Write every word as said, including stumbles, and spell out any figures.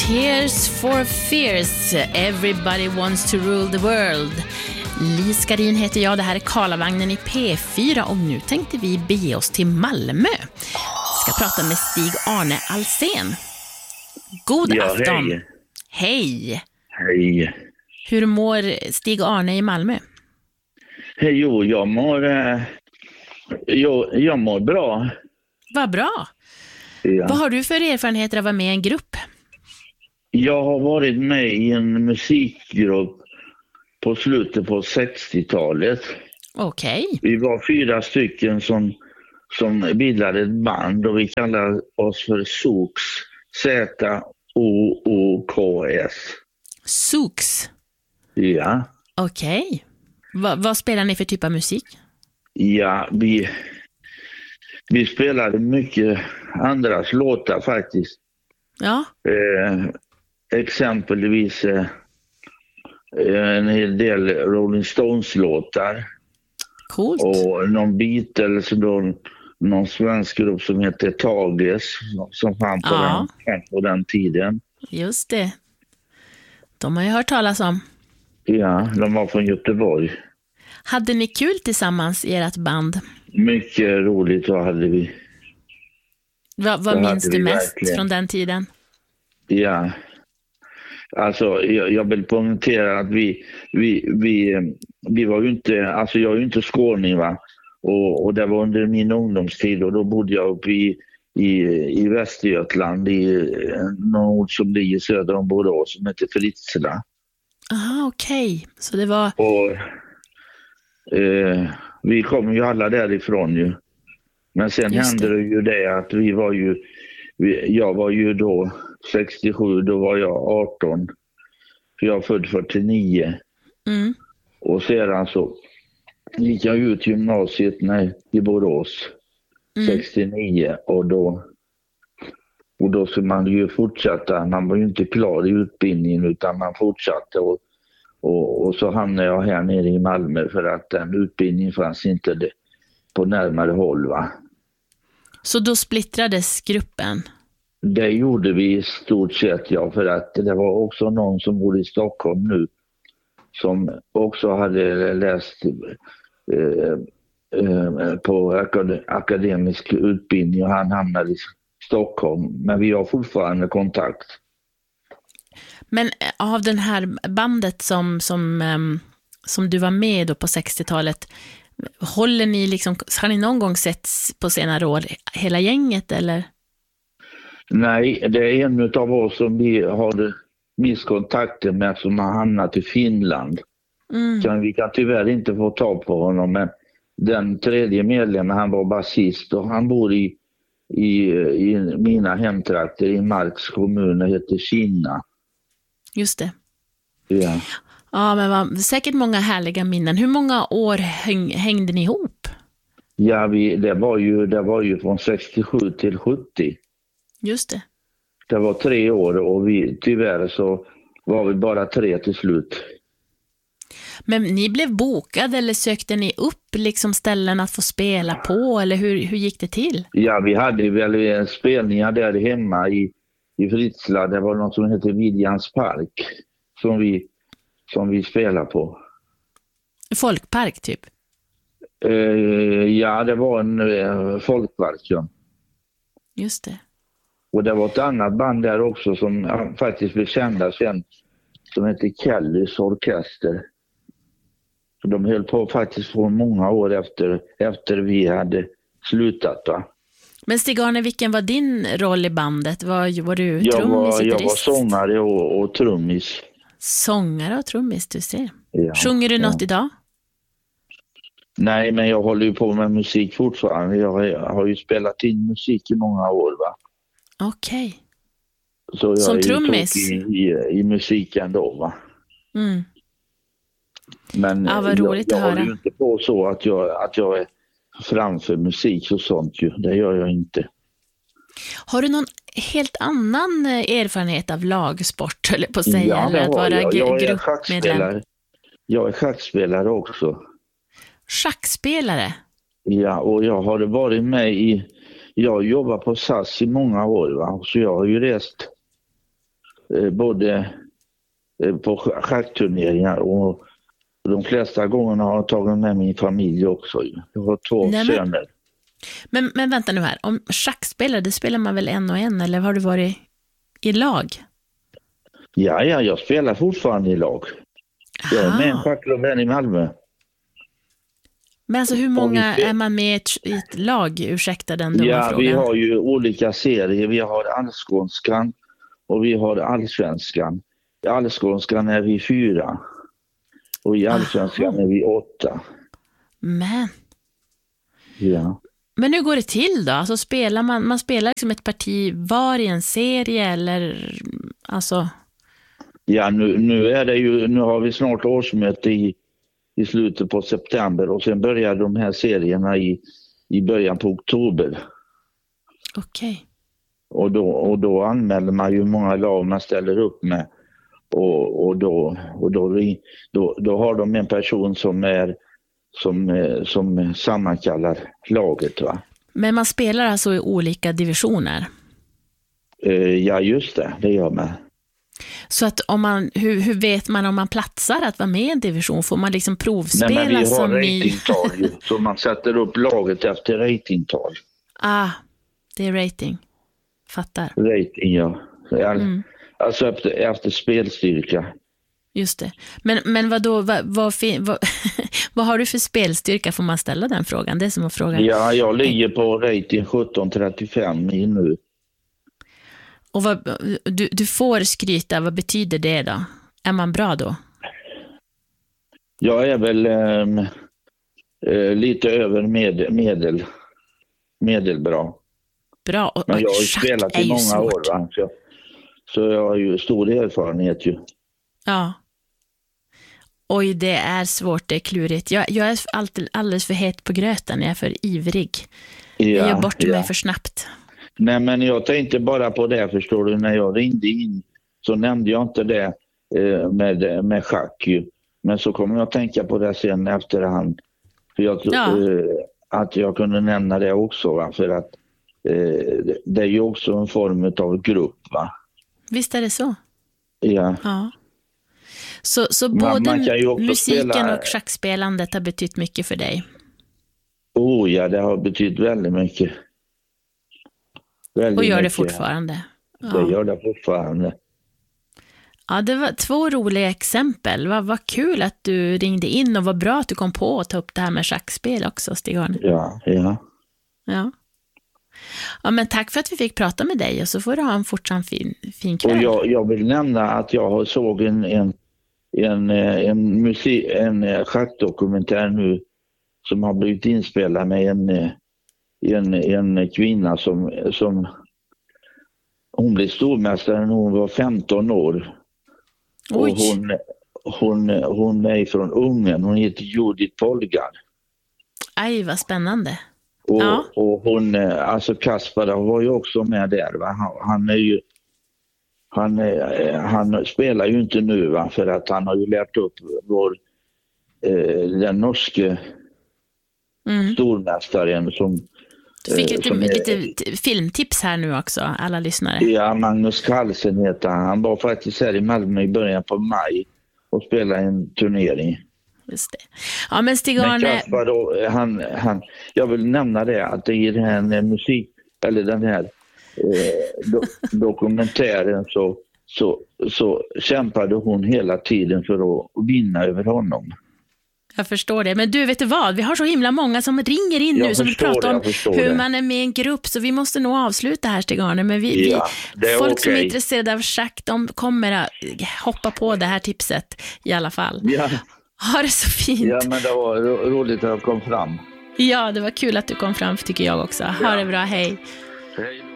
Tears for Fears, Everybody wants to rule the world. Li Skarin heter jag, det här är Karlavagnen i P fyra och nu tänkte vi bege oss till Malmö. Vi ska prata med Stig-Arne Alsen. God ja, afton. Hej. Hej. Hej. Hur mår Stig-Arne i Malmö? Hej, jo, jag mår, eh, jag, jag mår bra. Vad bra. Ja. Vad har du för erfarenheter av att vara med i en grupp? Jag har varit med i en musikgrupp på slutet på sextiotalet. Okej. Okay. Vi var fyra stycken som, som bildade ett band och vi kallade oss för Soks. Z O O K S. Soks? Ja. Okej. Okay. Va, vad spelar ni för typ av musik? Ja, vi, vi spelade mycket andras låtar faktiskt. Ja. Eh, exempelvis eh, en hel del Rolling Stones-låtar. Coolt. Och någon Beatles, då, någon svensk grupp som heter Tages som fann på, ja. den, på den tiden. Just det. De har jag hört talas om. Ja, de var från Göteborg. Hade ni kul tillsammans i ert band? Mycket roligt, vad hade vi. Va, vad minns du mest verkligen från den tiden? Ja, alltså jag, jag vill poängtera att vi, vi, vi, vi var ju inte, alltså jag är ju inte skåning va. Och, och det var under min ungdomstid och då bodde jag uppe i, i, i Västergötland i någon ort som ligger söder om Borås som heter Fritsla. Aha, okej. Okay. Så det var... Och eh, vi kom ju alla därifrån ju. Men sen Just hände det. det ju det att vi var ju, vi, jag var ju då sextiosju, då var jag arton. För jag är född fyrtionio. Mm. Och sedan så gick jag ut gymnasiet nej, i Borås mm. sextionio och då och då skulle man ju fortsätta. Man var ju inte klar i utbildningen utan man fortsatte och, och, och så hamnade jag här nere i Malmö för att den utbildningen fanns inte det, på närmare håll va. Så då splittrades gruppen? Det gjorde vi i stort sett ja, för att det var också någon som bodde i Stockholm nu som också hade läst eh, eh, på akad- akademisk utbildning och han hamnade i Stockholm. Men vi har fortfarande kontakt. Men av den här bandet som, som, um, som du var med då på sextiotalet, håller ni liksom, har ni någon gång sett på senare år hela gänget eller? Nej, det är en av oss som vi har misskontakter med som har hamnat i Finland. Mm. Så vi kan tyvärr inte få ta på honom, men den tredje medlemmen, han var basist och han bor i, i, i mina hemtrakter i Marks kommun och heter Kina. Just det. Ja. Ja, men var säkert många härliga minnen. Hur många år häng, hängde ni ihop? Ja, vi, det, var ju, det var ju från sextiosju till sjuttio. Just det. Det var tre år och vi, tyvärr så var vi bara tre till slut. Men ni blev bokade eller sökte ni upp liksom ställen att få spela på eller hur, hur gick det till? Ja, vi hade väl spelningar där hemma i, i Fritsla. Det var något som heter Viljans park som vi, som vi spelade på. Folkpark typ? Uh, ja, det var en uh, folkpark, ja. Just det. Och det var ett annat band där också som ja, faktiskt blev kända sen som heter Kellys orkester. Så de höll på faktiskt för många år efter, efter vi hade slutat va. Men Stig-Arne, vilken var din roll i bandet? Var, var du trummis, jag var, jag var sångare och, och trummis. Sångare och trummis, du ser. Ja, sjunger du något ja. idag? Nej, men jag håller ju på med musik fortfarande. Jag, jag har ju spelat in musik i många år va. Okej. Okay. Som trummis? I, i, i musiken då va. Mm. Men ja, vad roligt jag, jag håller ju inte på så att jag, att jag är framför musik och sånt ju. Det gör jag inte. Har du någon helt annan erfarenhet av lagsport eller på att säga? Ja, eller att vara jag. Jag är schackspelare. Jag är schackspelare också. Schackspelare? Ja, och jag har varit med i... Jag jobbar på S A S i många år va? Så jag har ju rest eh, både eh, på schackturneringar och de flesta gångerna har jag tagit med min familj också. Jag har två Nej, men, söner. Men, men vänta nu här, om schackspelare, det spelar man väl en och en, eller har du varit i lag? Ja, ja, jag spelar fortfarande i lag. Aha. Jag är med en schackklubb här i Malmö. Men alltså hur många är man med i ett lag? Ursäkta den dumma Ja, frågan. vi har ju olika serier. Vi har allskånskan och vi har allsvenskan. I allskånskan är vi fyra. Och i allsvenskan är vi åtta. Men. Ja. Men hur går det till då? Alltså spelar man, man spelar liksom ett parti var i en serie eller alltså? Ja, nu, nu är det ju, nu har vi snart årsmöte i, i slutet på september och sen börjar de här serierna i, i början på oktober. Okej. Okay. Och då, och då anmäler man ju många lag man ställer upp med. Och, och, då, och då, då, då har de en person som är som, som sammankallar laget, va? Men man spelar alltså i olika divisioner? Uh, ja, just det. Det gör man. Så att om man, hur, hur vet man om man platsar att vara med i en division? Får man liksom provspela? Nej, men vi har som ratingtal ni... så man sätter upp laget efter ratingtal. Ah, det är rating. Fattar. Rating, ja. Mm. Alltså efter, efter spelstyrka. Just det. Men, men vad då, vad, vad, vad, vad har du för spelstyrka, får man ställa den frågan? Det är som att fråga. Ja, jag ligger på rating sjutton trettiofem i nu. Och vad, du, du får skryta, vad betyder det då? Är man bra då? Jag är väl ähm, äh, lite över med, medel, medelbra. Bra. Och, men jag har ju spelat i många svårt. år, va? Så, så jag har ju stor erfarenhet ju. Ja. Oj, det är svårt, det är klurigt. Jag, jag är alltid alldeles för het på gröten, jag är för ivrig. Ja, jag gör bort ja. mig för snabbt. Nej, men jag tänkte bara på det, förstår du, när jag ringde in så nämnde jag inte det eh, med, med schack ju. Men så kommer jag att tänka på det sen efterhand. För jag tror ja. eh, att jag kunde nämna det också, va? För att eh, det är ju också en form av grupp, va? Visst är det så? Ja. Ja. Så, så både musiken spela... och schackspelandet har betytt mycket för dig? Oh ja, det har betytt väldigt mycket. Väldigt och gör mycket. det fortfarande? Ja. Det gör det fortfarande. Ja, det var två roliga exempel. Vad, vad kul att du ringde in och vad bra att du kom på att ta upp det här med schackspel också, Stig-Arne. Ja, ja. Ja. Ja, men tack för att vi fick prata med dig och så får du ha en fortsatt fin, fin kväll. Och jag, jag vill nämna att jag såg en, en, en, en, musik, en schackdokumentär nu som har blivit inspelad med en, en, en kvinna som, som hon blev stormästare när hon var femton år. Och hon, hon, hon är från Ungern, hon heter Judith Polgar. Aj, vad spännande. Och, ja. och hon, alltså Kaspar var ju också med där, va? Han, han är ju han, han spelar ju inte nu, va? För att han har ju lärt upp vår eh, den norske mm. stormästaren som du fick lite, är, lite filmtips här nu också, alla lyssnare. Ja, Magnus Carlsen heter han. Han var faktiskt här i Malmö i början på maj och spelade en turnering. Just det. Ja, men Stig-Arne... Men då, han, han, jag vill nämna det att i den här musik, eller den här eh, do, dokumentären så, så, så kämpade hon hela tiden för att vinna över honom. Jag förstår det. Men du, vet du vad? Vi har så himla många som ringer in jag nu som vill prata det, om hur det. man är med i en grupp. Så vi måste nog avsluta här, Stig-Arne. Men vi, ja, vi, folk okay. som är intresserade av schack, de kommer att hoppa på det här tipset i alla fall. Ja. Ha det så fint. Ja, men det var ro- roligt att jag kom fram. Ja, det var kul att du kom fram, tycker jag också. Ha ja. det bra, hej. Hej.